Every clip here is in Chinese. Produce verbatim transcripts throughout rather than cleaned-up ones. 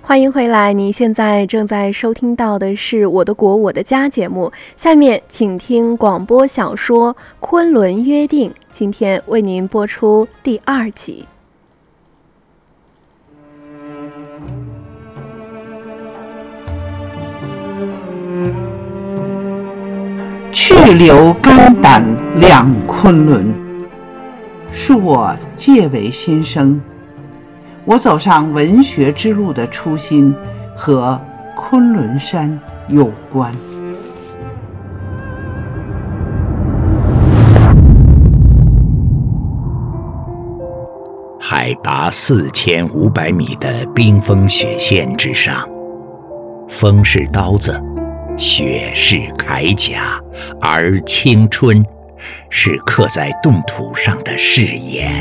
欢迎回来，你现在正在收听到的是《我的国我的家》节目，下面请听广播小说《昆仑约定》，今天为您播出第二集。 去留肝胆两昆仑，恕我借为新生。我走上文学之路的初心和昆仑山有关。 海拔四千五百米的冰封雪线之上，风是刀子，雪是铠甲，而青春是刻在冻土上的誓言。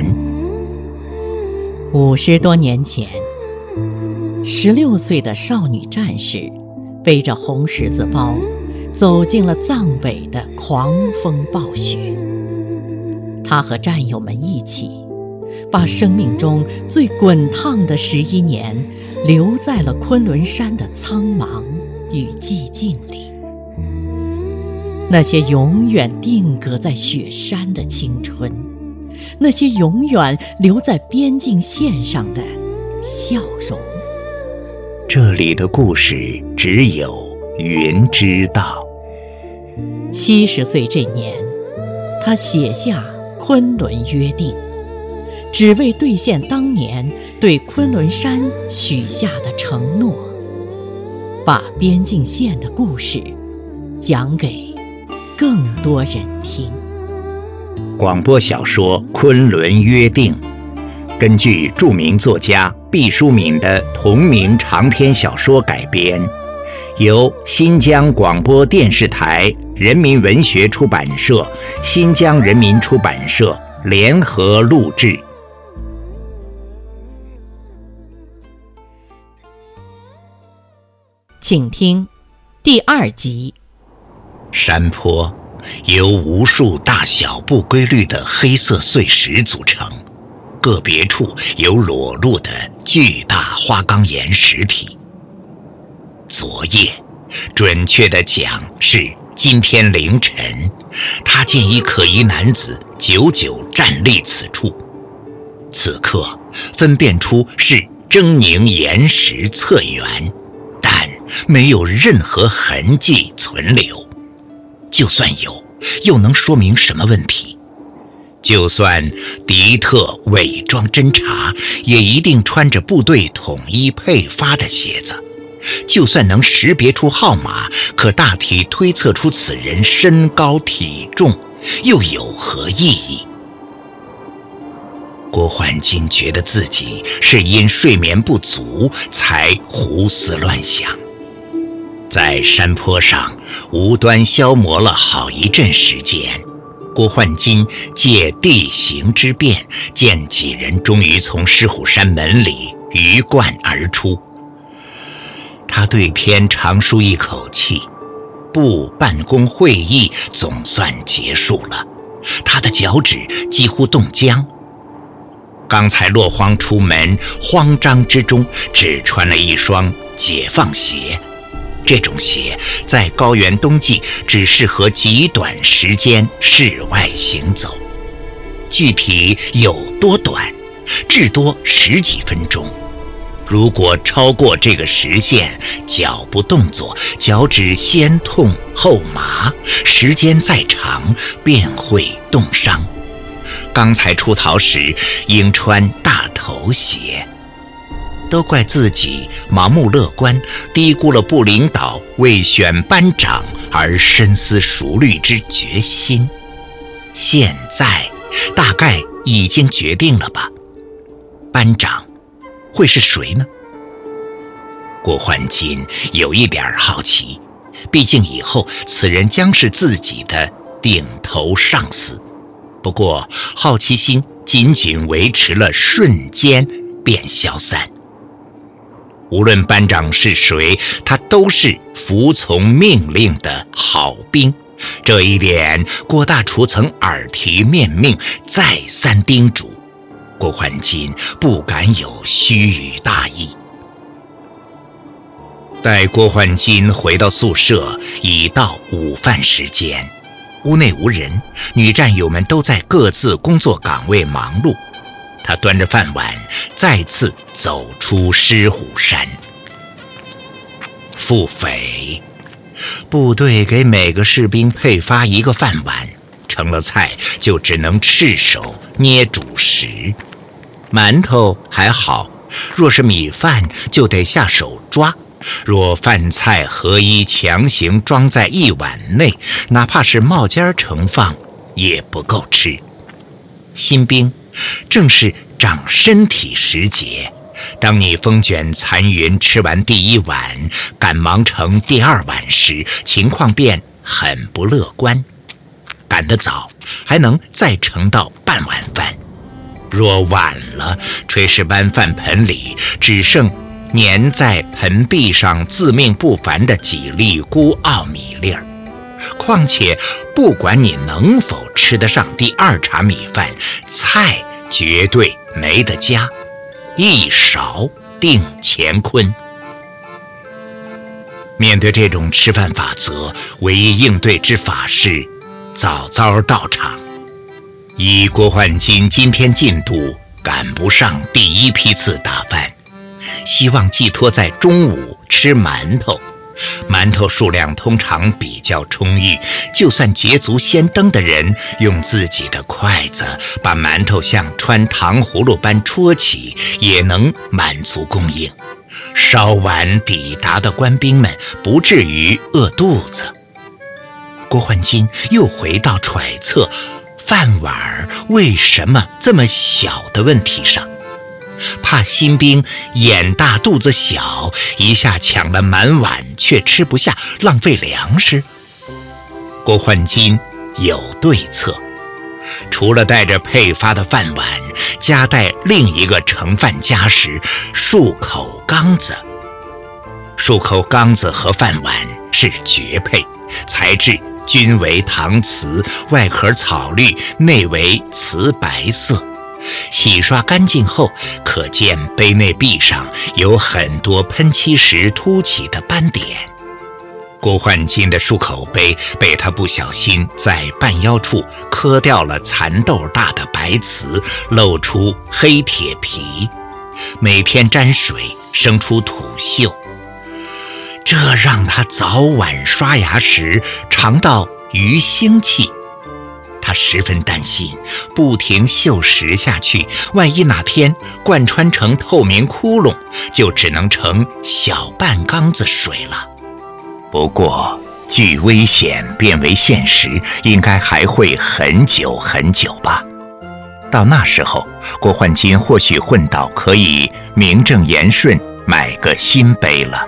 五十多年前，十六岁的少女战士背着红十字包，走进了藏北的狂风暴雪。她和战友们一起，把生命中最滚烫的十一年留在了昆仑山的苍茫与寂静里。那些永远定格在雪山的青春，那些永远留在边境线上的笑容。 这里的故事只有云知道。 七十岁这年，他写下《昆仑约定》，只为兑现当年对昆仑山许下的承诺，把边境线的故事讲给更多人听。 广播小说《昆仑约定》根据著名作家毕淑敏的同名长篇小说改编，由新疆广播电视台人民文学出版社、新疆人民出版社联合录制。 请听第二集。 山坡由无数大小不规律的黑色碎石组成，个别处有裸露的巨大花岗岩石体。昨夜，准确地讲是今天凌晨，他见一可疑男子久久站立此处。此刻分辨出是狰狞岩石侧缘，但没有任何痕迹存留。就算有，又能说明什么问题？就算敌特伪装侦察，也一定穿着部队统一配发的鞋子。就算能识别出号码，可大体推测出此人身高体重，又有何意义？郭焕金觉得自己是因睡眠不足才胡思乱想。在山坡上无端消磨了好一阵时间，郭焕金借地形之便，见几人终于从狮虎山门里鱼贯而出。他对天长舒一口气，部办公会议总算结束了，他的脚趾几乎冻僵。刚才落荒出门，慌张之中只穿了一双解放鞋。这种鞋在高原冬季只适合极短时间室外行走，具体有多短，至多十几分钟。如果超过这个时限，脚步动作脚趾先痛后麻，时间再长便会冻伤。刚才出逃时应穿大头鞋。都怪自己盲目乐观，低估了部领导为选班长而深思熟虑之决心。现在大概已经决定了吧？班长会是谁呢？郭焕金有一点好奇，毕竟以后此人将是自己的顶头上司。不过好奇心仅仅维持了瞬间便消散。无论班长是谁，他都是服从命令的好兵。这一点郭大厨曾耳提面命，再三叮嘱，郭焕金不敢有虚与大意。 待郭焕金回到宿舍，已到午饭时间。屋内无人，女战友们都在各自工作岗位忙碌。他端着饭碗，再次走出狮虎山。腹诽，部队给每个士兵配发一个饭碗，成了菜就只能赤手捏主食。馒头还好，若是米饭就得下手抓。若饭菜合一强行装在一碗内，哪怕是冒尖盛放也不够吃。新兵正是长身体时节，当你风卷残云吃完第一碗，赶忙盛第二碗时，情况便很不乐观。赶得早，还能再盛到半碗饭；若晚了，炊事班饭盆里只剩粘在盆壁上自命不凡的几粒孤奥米粒儿。况且不管你能否吃得上第二茶米饭，菜绝对没得加，一勺定乾坤。面对这种吃饭法则，唯一应对之法是早早到场。以郭焕金今天进度赶不上第一批次打饭，希望寄托在中午吃馒头。馒头数量通常比较充裕，就算捷足先登的人用自己的筷子把馒头像穿糖葫芦般戳起，也能满足供应。稍晚抵达的官兵们不至于饿肚子。郭焕金又回到揣测饭碗为什么这么小的问题上，怕新兵眼大肚子小，一下抢了满碗却吃不下，浪费粮食。郭焕金有对策，除了带着配发的饭碗，夹带另一个盛饭夹石——漱口缸子。漱口缸子和饭碗是绝配，材质均为搪瓷，外壳草绿，内为瓷白色。洗刷干净后，可见杯内壁上有很多喷漆时凸起的斑点。郭焕金的漱口杯被他不小心在半腰处磕掉了蚕豆大的白瓷，露出黑铁皮，每天沾水生出土锈，这让他早晚刷牙时尝到鱼腥气。他十分担心，不停锈蚀下去，万一哪天贯穿成透明窟窿，就只能盛小半缸子水了。不过距危险变为现实，应该还会很久很久吧。到那时候，郭焕金或许混到可以名正言顺买个新杯了。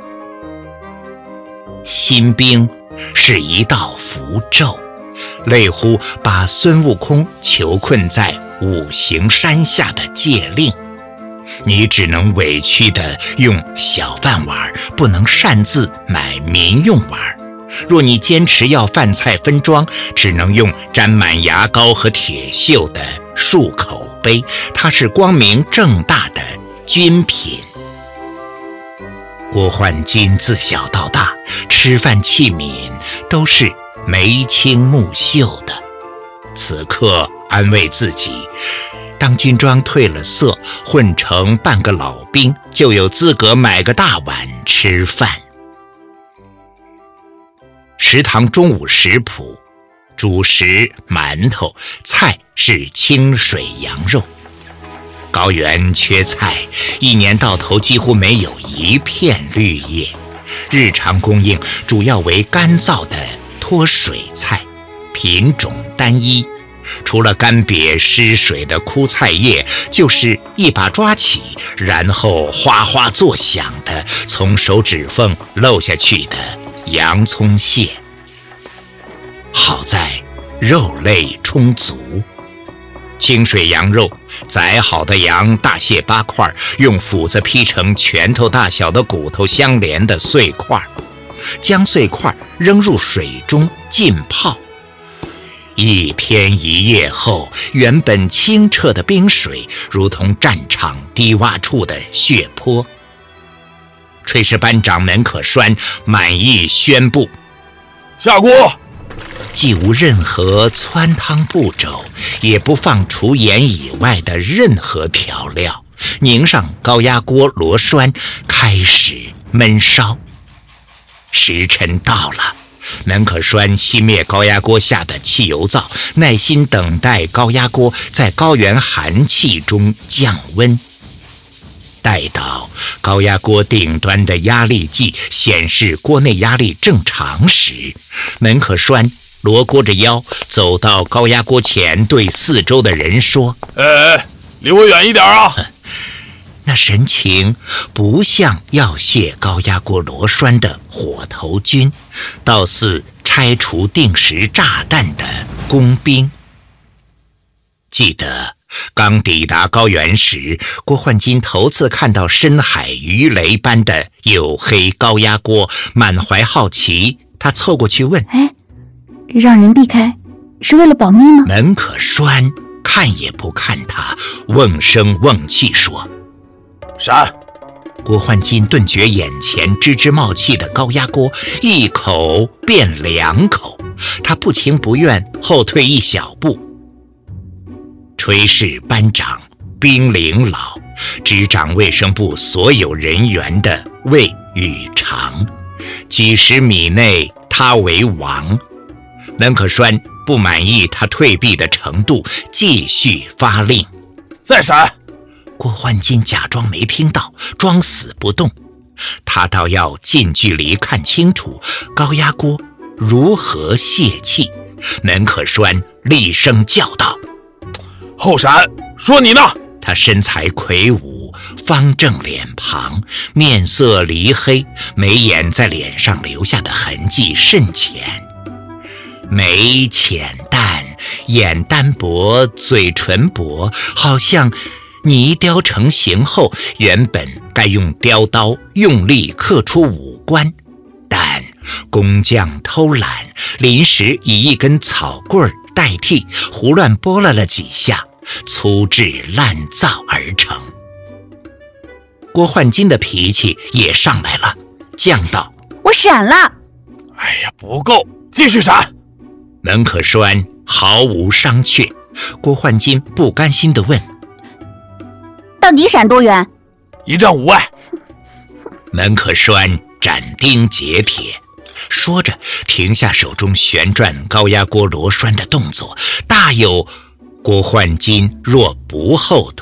新兵是一道符咒，类乎把孙悟空囚困在五行山下的戒令。你只能委屈地用小饭碗，不能擅自买民用碗。若你坚持要饭菜分装，只能用沾满牙膏和铁锈的漱口杯，它是光明正大的军品。郭焕金自小到大，吃饭器皿都是眉清目秀的。此刻安慰自己，当军装褪了色，混成半个老兵，就有资格买个大碗吃饭。食堂中午食谱，主食馒头，菜是清水羊肉。高原缺菜，一年到头几乎没有一片绿叶，日常供应主要为干燥的脱水菜，品种单一。除了干瘪失水的枯菜叶，就是一把抓起，然后哗哗作响的从手指缝漏下去的洋葱屑。好在肉类充足，清水羊肉，宰好的羊大卸八块，用斧子劈成拳头大小的骨头相连的碎块，将碎块扔入水中浸泡。一天一夜后，原本清澈的冰水如同战场低洼处的血泊。 炊事班长门可栓满意宣布： 下锅。 既无任何汆汤步骤，也不放除盐以外的任何调料，拧上高压锅螺栓，开始焖烧。时辰到了，门可栓熄灭高压锅下的汽油灶，耐心等待高压锅在高原寒气中降温。待到高压锅顶端的压力计显示锅内压力正常时，门可栓罗锅着腰走到高压锅前，对四周的人说： 哎，离我远一点啊！ 那神情不像要卸高压锅螺栓的火头军，倒似拆除定时炸弹的工兵。记得刚抵达高原时，郭焕金头次看到深海鱼雷般的黝黑高压锅，满怀好奇，他凑过去问： 哎，让人避开是为了保密吗？ 门可栓看也不看他，瓮声瓮气说： 闪！ 郭焕金顿觉眼前吱吱冒气的高压锅一口变两口，他不情不愿后退一小步。炊事班长兵临老，执掌卫生部所有人员的魏宇长，几十米内他为王。门可栓不满意他退避的程度，继续发令： 再闪！ 郭焕金假装没听到，装死不动。他倒要近距离看清楚高压锅如何泄气。门可栓厉声叫道： 后闪，说你呢！ 他身材魁梧，方正脸庞，面色黧黑，眉眼在脸上留下的痕迹甚浅，眉浅淡，眼单薄，嘴唇薄，好像泥雕成形后原本该用雕刀用力刻出五官，但工匠偷懒，临时以一根草棍代替，胡乱拨了了几下，粗制滥造而成。郭焕金的脾气也上来了，犟道： 我闪了。 哎呀，不够，继续闪！ 门可栓毫无商榷。郭焕金不甘心地问： 到底闪多远？ 一丈五外。 门可栓斩钉截铁，说着停下手中旋转高压锅螺栓的动作，大有郭焕金若不后退